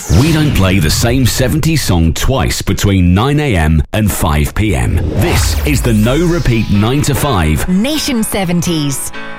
We don't play the same 70s song twice between 9am and 5pm. This is the No Repeat 9 to 5 Nation 70s.